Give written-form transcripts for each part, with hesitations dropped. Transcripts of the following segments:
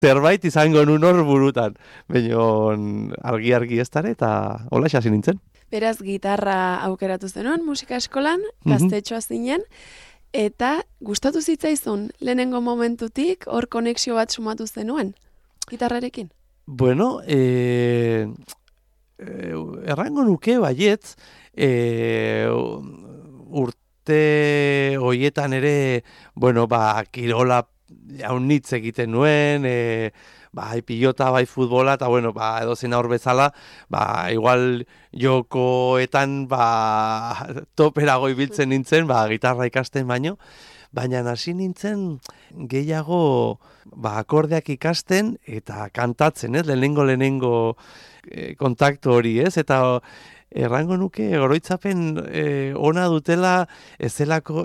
zerbait izango nun hor burutan. Baina argi ez dara eta hola hasi nintzen. Beraz, gitarra aukeratu zenuen musika eskolan, Mhm. gaztetxoa zinen, eta gustatu zitzaizun lehenengo momentutik hor konexio bat sumatu zenuen gitarrarekin. Bueno, errango nuke baietz, urte hoietan ere, bueno, kirola jaunitz egiten nuen, bai pilota, bai futbola, eta bueno, edozein aur bezala, igual jokoetan, toperago ibiltzen nintzen, gitarra ikasten baino, baina hasi nintzen gehiago akordeak ikasten eta kantatzen, ez? Lehenengo kontaktu hori, ez? Eta errango nuke oroitzapen ona dutela zelako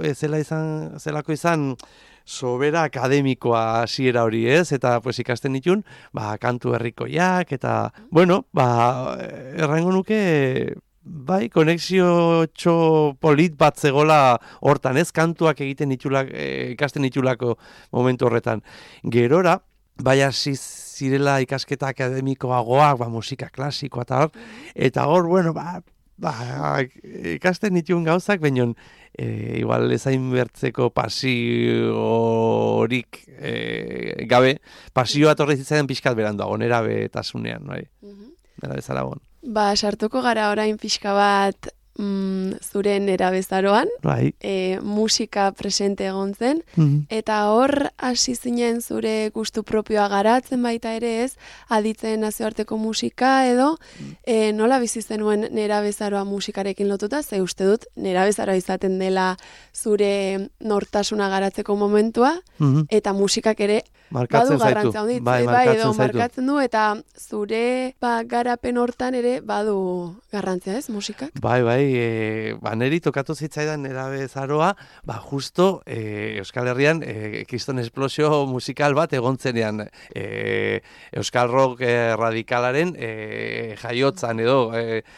izan sobera akademikoa hasiera hori, ez? Eta pues ikasten ditun, kantu herrikoiak eta bueno, errango nuke bai, konexio polit bat zegola hortan, ez? Kantuak egiten ikasten ditulako momentu horretan. Gerora, bai hasi zirela ikasketa akademikoagoak, musika klasikoa eta hor, bueno, ikasten ditun gauzak, baina igual ezain bertzeko pasiorik gabe, pasioa torri zitzaidan pixkat beranduago, nera betasunean, bai. Nera bezalagon. Sartuko gara orain pixka bat zure nerabezaroan, Bai. Musika presente egon zen, eta hor hasi zinen zure gustu propioa garatzen baita ere ez, aditzen nazioarteko musika edo, nola bizi zenuen nerabezaroa musikarekin lotuta, ze uste dut nerabezaroa izaten dela zure nortasuna garatzeko momentua, eta musikak ere badu garrantzia handit, edo markatzen du, eta zure garapen hortan ere badu garrantzia ez, musikak? Bai, neri tokatu zitzaidan nerabezaroa, justo Euskal Herrian kriston esplosio musikal bat egontzenean Euskal Rock radikalaren jaiotzan edo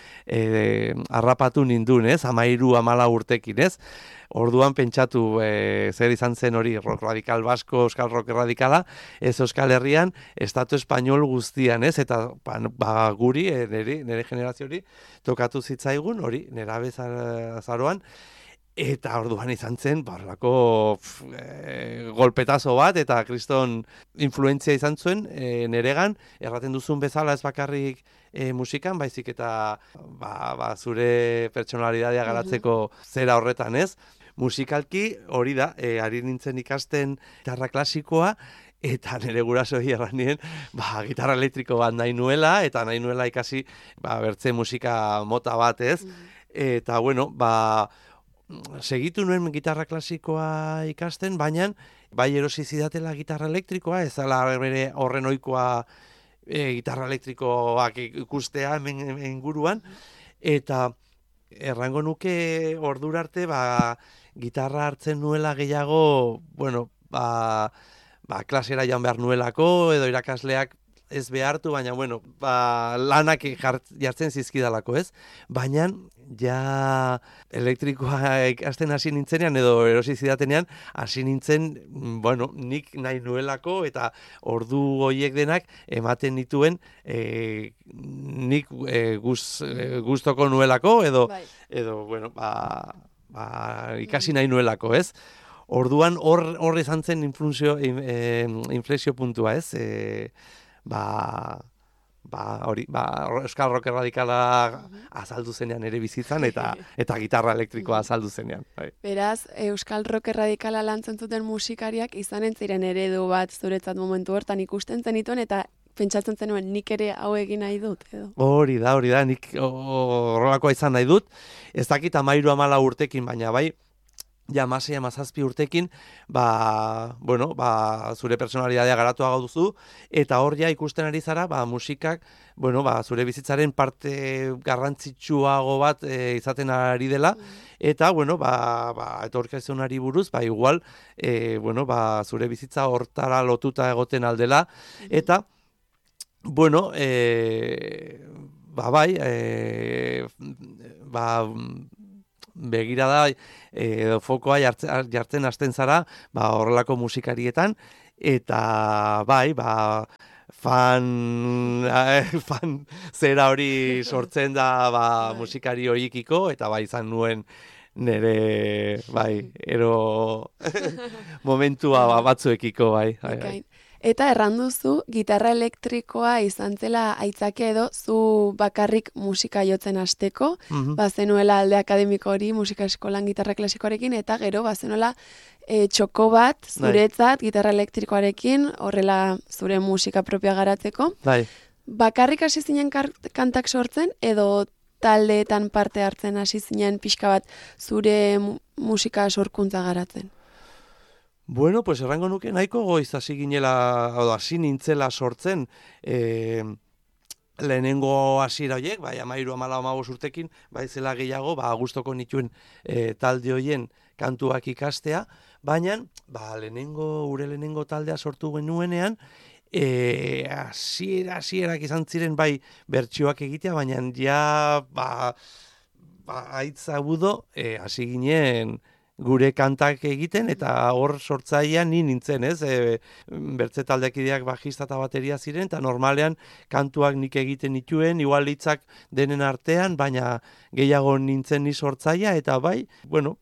harrapatu nindun, ez? 13-14 urtekin, ez? Orduan pentsatu zer izan zen hori rock radikal basko, Euskal Rock radikala, ez Euskal Herrian, estatu espainol guztian, ez? Eta guri, nire generazio hori, tokatu zitzaigun, hori, nerabezaroan, eta orduan izan zen, barlako golpetazo bat, eta kriston influentzia izan zuen neregan, erraten duzun bezala ez bakarrik musikan, baizik eta zure pertsonalidadea garatzeko zera horretan, ez? Musikalki hori da, ari nintzen ikasten gitarra klasikoa, eta nire gurasoi erranien, gitarra elektriko bat nahi nuela, eta nahi nuela ikasi bertze musika mota bat, ez? Eta, bueno, segitu nuen gitarra klasikoa ikasten, baina bai erosi zidatela gitarra elektrikoa, ez ala bere horren ohikoa gitarra elektrikoak ikustea inguruan, eta errango nuke ordura arte gitarra hartzen nuela gehiago, bueno, klasera joan behar nuelako, edo irakasleak ez behartu, baina, bueno, lanak jartzen zizkidalako, ez? Baina, ja elektrikoa ikasten hasi nintzenean, edo erosi zidatenean, hasi nintzen, bueno, nik nahi nuelako, eta ordu horiek denak ematen nituen nik gustoko nuelako, edo bueno, ikasi nahi nuelako, ez? Orduan hor izan zen inflexio puntua, ez? Euskal Rock radikala azaldu zenean ere bizitzan, eta gitarra elektrikoa azaldu zenean. Bai. Beraz, Euskal Rock radikala lantzen zuten musikariak izanen ziren eredu bat zuretzat momentu hortan ikusten zenituen, eta pentsatzen zenuen nik ere hau egin nahi dut, edo? Hori da, nik horrelakoa izan nahi dut. Ez dakit 13-14 urtekin, baina bai, ja 16-17 urtekin, bueno, zure personalidadea garatuago duzu, eta hor ja ikusten ari zara, musikak, bueno, zure bizitzaren parte garrantzitsuago bat izaten ari dela, eta, bueno, etorkizunari buruz, igual, bueno, zure bizitza hortara lotuta egoten aldela, eta, bueno, begirada fokoa jartzen hasten zara horrelako musikarietan, eta bai, fan zera hori sortzen da musikari horiekiko, eta bai izan nuen nire, bai, momentua batzuekiko, bai. Eta erranduzu, gitarra elektrikoa izan zela aitzakia edo zu bakarrik musika jotzen hasteko, bazenuela alde akademiko hori musika eskolan gitarra klasikoarekin, eta gero bazenuela txoko bat zuretzat gitarra elektrikoarekin, horrela zure musika propioa garatzeko. Bakarrik hasi zinen kantak sortzen, edo taldeetan parte hartzen hasi zinen pixka bat zure musika sorkuntza garatzen? Bueno, pues errango nuke nahiko goiz hasi ginela, hasi nintzela sortzen, lehenengo hasiera horiek, bai, 13-14 urtekin, bai zela gehiago, gustoko nituen talde horien kantuak ikastea, baina, gure lehenengo taldea sortu genuenean, hasierak izan ziren bai bertsioak egitea, baina ja, aitz agudo, hasi ginen gure kantak egiten, eta hor sortzailean ni nintzen, ez? Bertze taldekideak bajista eta bateria ziren, eta normalean kantuak nik egiten nituen, igual hitzak denen artean, baina gehiago nintzen ni sortzailea, eta bai, bueno,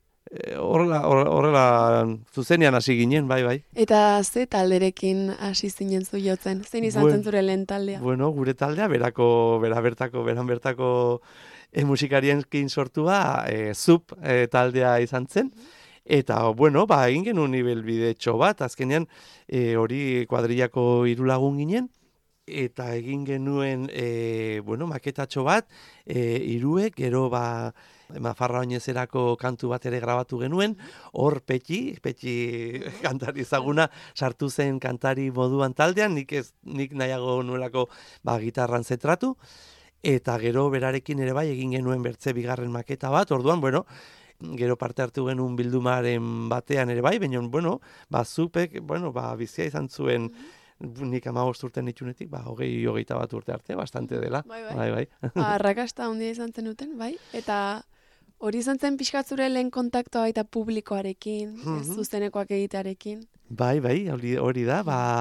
horrela zuzenean hasi ginen, bai. Eta ze talderekin hasi zinen zu jotzen? Zein izan zen zure lehen taldea? Bueno, gure taldea beran bertako musikariekin sortua, Zup taldea izan zen, eta, bueno, egin genuen ibilbidetxo bat, azkenean hori kuadrillako 3 lagun ginen, eta egin genuen, maketatxo bat, 3, gero Mafarra Oinezerako kantu bat ere grabatu genuen, hor Petxi kantari ezaguna sartu zen kantari moduan taldean, nik nahiago nuelako gitarran zentratu, eta gero berarekin ere bai egin genuen bertze bigarren maketa bat, orduan, gero parte hartu genuen bildumaren batean ere bai, baina, Zupek, bizia izan zuen, nik 15 urte nitunetik, 20-21 urte arte, bastante dela. Bai. Arrakasta handia izan zenuten, bai, eta hori izan zen pixkat zure lehen kontaktoa baita publikoarekin, zuzenekoak egitearekin. Bai, hori da,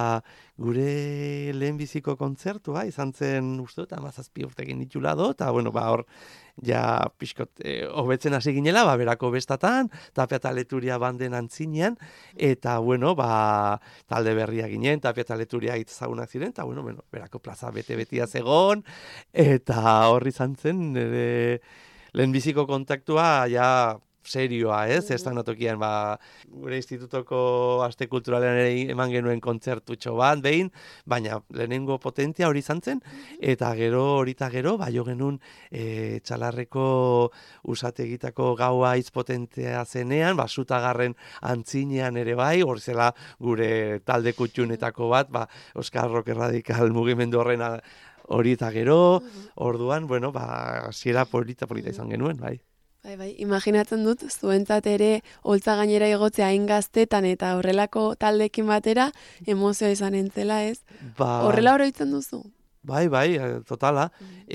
gure lehenbiziko kontzertua izan zen, uste dut, 17 urtekin ditula do, eta, hor, ja, pixkot, hobetzen hasi ginela, berako bestatan, Tapia eta Leturia banden antzinean, eta, talde berria ginen, Tapia eta Leturia itzagunak ziren, eta, berako plaza bete-betia zegon, eta horri izan zen, lehenbiziko kontaktua, ja, serioa, ez? Ez tokian, gure institutoko aste kulturalean ere eman genuen kontzertutxo bat, behin, baina lehenengo potentia hori izan zen, eta gero, jo genuen Txalarreko usategitako gaua hitz potentea zenean, Zutagarren antzinean ere bai, hor zela gure talde kutxunetako bat, Euskal Rock Erradikal mugimendu horren hori eta gero, orduan, hasiera polita izan genuen, bai. Bai, imaginatzen dut, zuentzat ere holtza gainera igotzea hain gaztetan eta horrelako taldekin batera emozioa izan entzela, ez? Horrela oroitzen duzu? Bai, totala.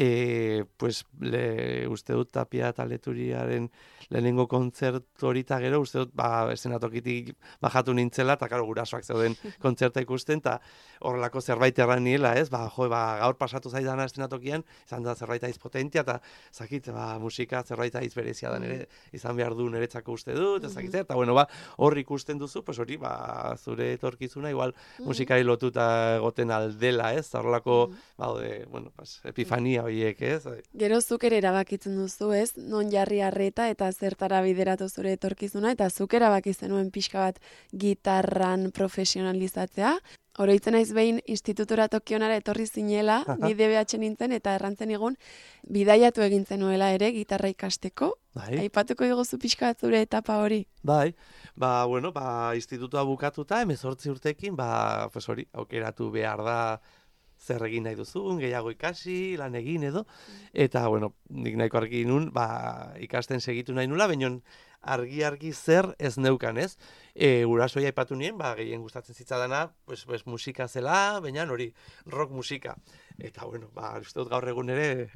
Uste dut Tapia eta Leturiaren lehenengo kontzertu hori eta gero, uste dut, eszenatokitik bajatu nintzela, eta karo, gurasoak zeuden kontzerta ikusten, eta horrelako zerbait erran niela, ez? Gaur pasatu zaidana eszenatokian, izan da zerbait aiz potentia, eta zakit, musika zerbait aiz berezia da nire, izan behar du niretzako uste dut, ezakit, eta hor ikusten duzu, hori, zure etorkizuna, igual musikari lotuta egoten aldela, ez? Horrelako, epifania horiek, ez? Gero zuk ere erabakitzen duzu, ez? Non jarri arreta eta zertara bideratu zure etorkizuna, eta zuk erabaki zenuen pixka bat gitarran profesionalizatzea. Oroitzen naiz behin institutura Tokionara etorri zinela, ni DBH nintzen, eta errantzen egun bidaiatu egin zenuela ere gitarra ikasteko. Aipatuko diguzu pixka bat zure etapa hori. Bai, institutua bukatuta, 18 urtekin, hori, aukeratu behar da zer egin nahi duzun, gehiago ikasi, lan egin edo, eta, bueno, nik nahiko argi nun, ikasten segitu nahi nula, baina argi zer ez neukan, ez? Gurasoia aipatu nien, gehien gustatzen zitzadana, pues musika zela, baina hori, rock musika. Eta, bueno, uste dut gaur egun ere,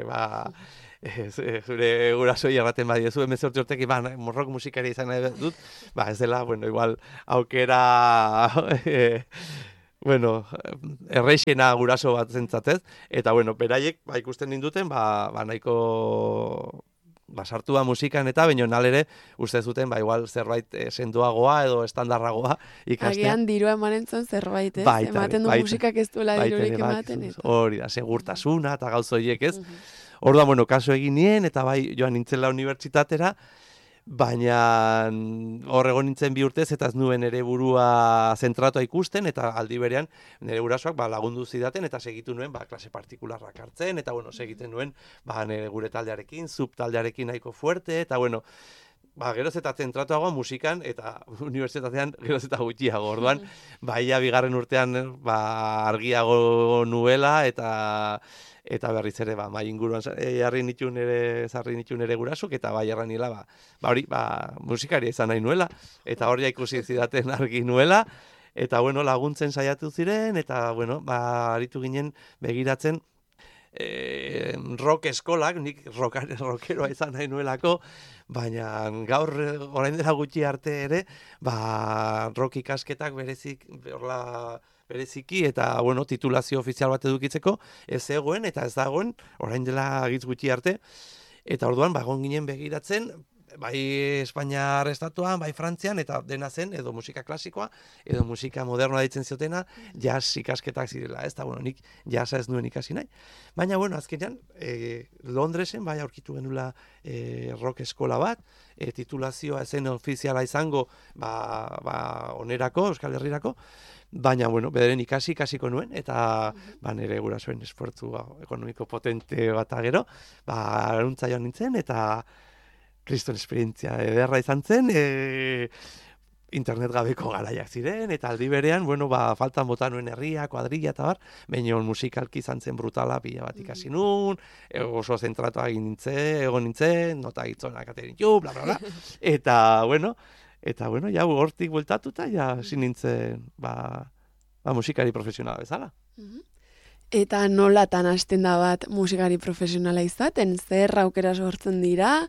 zure gurasoia erraten badiezu, 18 urtekin, rock musikari izan nahi dut, ez dela, bueno, igual, aukera, bueno, erreixena guraso bat zentzatez, eta, bueno, beraiek, ikusten ninduten, nahiko sartua musikan eta baino nalere uste zuten igual zerbait sendoagoa edo estandarragoa ikastea. Agian dirua emanen zuen zerbait, ez? Ematen du musikak ez duela dirurik ematen. Hori da, segurtasuna eta gauz horiek, ez? Orduan, bueno, kaso egin nien eta joan nintzela unibertsitatera, baina hor egon nintzen 2 urtez eta ez nuen ere burua zentratua ikusten eta aldi berean nire gurasoak lagundu zidaten eta segitu nuen klase partikularrak hartzen eta bueno, segiten nuen nire gure taldearekin, subtaldearekin nahiko fuerte eta bueno, geroz eta zentratuagoa musikan eta unibertsitatean geroz eta gutxiago. Orduan, ia bigarren urtean argiago nuela eta berriz ere mai inguruan sarri nituen ere gurasuk eta erran nila hori musikaria izan nahi nuela eta hori ikusi zidaten argi nuela eta bueno laguntzen saiatu ziren eta bueno aritu ginen begiratzen rock eskolak, nik rockeroa izan nahi nuelako, baina gaur orain dela gutxi arte ere rock ikasketak bereziki eta bueno, titulazio ofizial bat edukitzeko ez zegoen eta ez dagoen orain dela gitz gutxi arte eta orduan egon ginen begiratzen bai Espainiar estatuan, bai Frantzian eta dena zen edo musika klasikoa edo musika modernoa ditzen ziotena jazz ikasketak zirela, ez da bueno, nik jazza ez nuen ikasi nahi, baina bueno, azkenean Londresen aurkitu genula rock eskola bat, titulazioa ezen ofiziala izango onerako, Euskal Herrirako, baina, bueno, bederen ikasiko nuen, eta nire gurasoen esfortzu ekonomiko potente bat gero, aruntza joan nintzen, eta kriston esperientzia ederra izan zen, internet gabeko garaiak ziren, eta aldi berean, bueno, faltan bota nuen herria, kuadrilla eta baina musikalki izan zen brutala pila bat ikasi nun, oso zentratu egon nintzen, nota gitzonak aterin bla, bla, bla, eta, bueno, ja hortik bueltatuta, ja zin nintzen, musikari profesionala bezala. Eta nolatan hasten da bat musikari profesionala izaten? Zer aukera sortzen dira?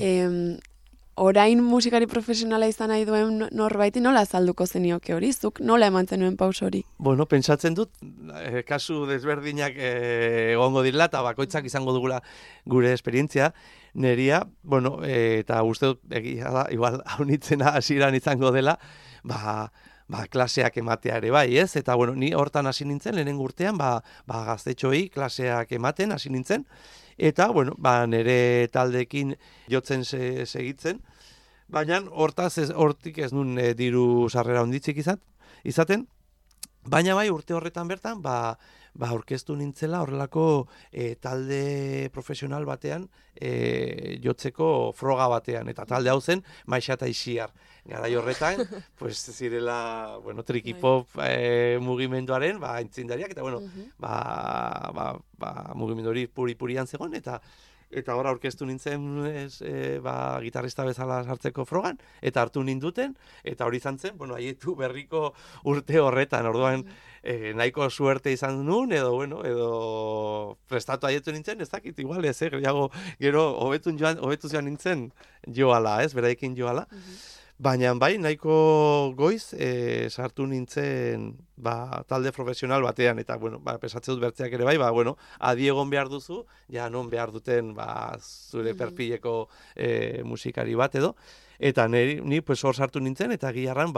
Orain musikari profesionala izan nahi duen norbaiti nola azalduko zenioke hori? Zuk nola eman zenuen paus hori? Bueno, pentsatzen dut, kasu desberdinak egongo direla, eta bakoitzak izango dugula gure esperientzia, neria, bueno, eta uste dut, egia da, igual, haunitzena hasieran izango dela, klaseak ematea ere bai, ez? Eta, bueno, ni hortan hasi nintzen, lehenengo urtean, gaztetxoei klaseak ematen hasi nintzen, eta, bueno, nire taldeekin jotzen segitzen, baina hortik ez nun diru sarrera onditzik izaten, baina bai urte horretan bertan, aurkeztu nintzela horrelako talde profesional batean jotzeko froga batean, eta talde hau zen Maixa eta Ixiar. Garai horretan, pues zirela, bueno, trikipop mugimenduaren, aintzindariak, eta bueno, mugimendu hori puri-purian zegoen, eta hor aurkeztu nintzen gitarrista bezala sartzeko frogan, eta hartu ninduten, eta hori izan zen, bueno, haietu berriko urte horretan, orduan nahiko suerte izan nuen, edo prestatu haietu nintzen, ez dakit, igual ez, gero hobetu joan nintzen joala, ez, beraiekin joala, baina bai, nahiko goiz sartu nintzen talde profesional batean, eta, bueno, pesatze dut bertzeak ere bai, adiegon behar duzu, ja non behar duten zure perfileko musikari bat edo, eta ni pues hor sartu nintzen, eta gilarran,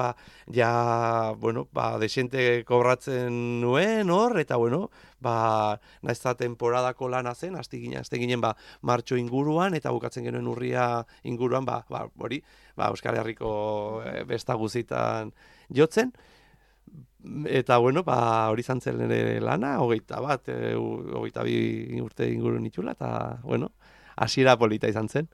desente kobratzen nuen hor, eta, bueno, naizta temporadako lana zen, haste ginen martxo inguruan, eta bukatzen genuen urria inguruan, hori, Euskal Herriko besta guzitan jotzen, eta, bueno, hori izan zen ere lana, 22 urte inguru nitula, eta, bueno, hasiera polita izan zen.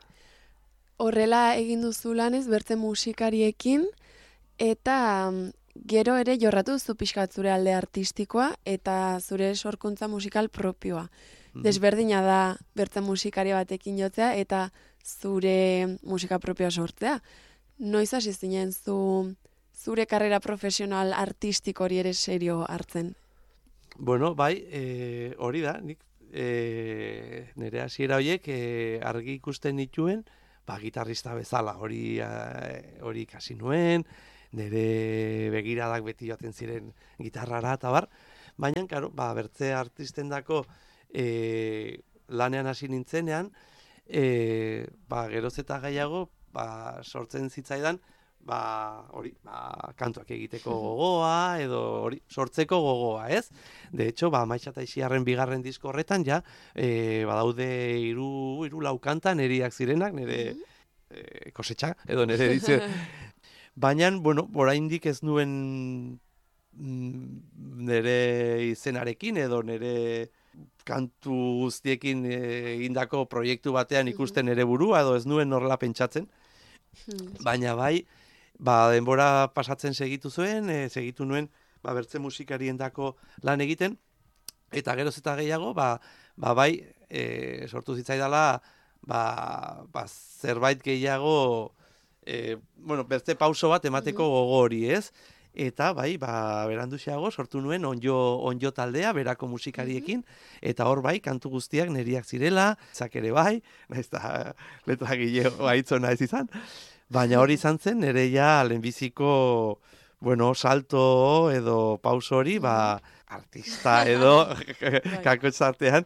Horrela egin duzu lanez, bertze musikariekin, eta gero ere jorratu zu pixkat zure alde artistikoa eta zure sorkuntza musikal propioa. Desberdina da bertze musikari batekin jotzea eta zure musika propioa sortzea. Noiz hasi zinen zure karrera profesional artistik hori ere serio hartzen? Bueno, bai, hori da, nik nire hasiera horiek argi ikusten nituen, gitarrista bezala, hori ikasi nuen, nire begiradak beti joaten ziren gitarrara eta bar, baina, karo, bertze artistendako lanean hasi nintzenean, geroz eta gehiago, sortzen zitzaidan, kantuak egiteko gogoa, edo hori, sortzeko gogoa, ez? De hecho, Maitxa eta Isiarren bigarren disko horretan, badaude hiru lau kanta neriak zirenak, nire kosetxa, edo nire edizio. Baina, bueno, oraindik ez nuen nire izenarekin, edo nire kantu guztiekin egindako proiektu batean ikusten nire burua, edo ez nuen horrela pentsatzen. Baina bai, denbora pasatzen segitu nuen, bertze musikariendako lan egiten, eta geroz eta gehiago, sortu zitzaidala, zerbait gehiago, bertze pauso bat emateko gogo hori, ez? Eta beranduxeago sortu nuen onjo taldea, berako musikariekin, eta hor kantu guztiak neriak zirela, zak ere nahiz eta letra gileo aitzona ez izan, baina hori izan zen, nire lehenbiziko, salto edo pauso hori, artista edo kakotxartean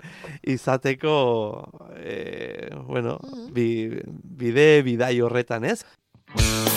izateko, bidai horretan, ez?